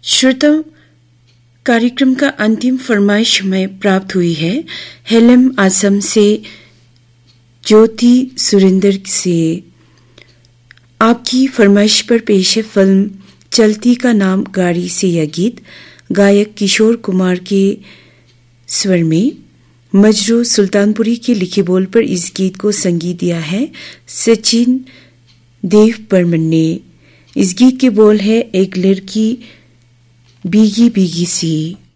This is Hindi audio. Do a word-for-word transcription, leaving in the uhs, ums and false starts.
श्रोताओं, कार्यक्रम का अंतिम फरमाइश हमें प्राप्त हुई है हेलम असम से ज्योति सुरेंद्र से। आपकी फरमाइश पर पेश है फिल्म चलती का नाम गाड़ी से यह गीत, गायक किशोर कुमार के स्वर में। मजरू सुल्तानपुरी के लिखे बोल पर इस गीत को संगीत दिया है सचिन देव बर्मन ने। इस गीत के बोल है एक लड़की भीगी भीगी सी।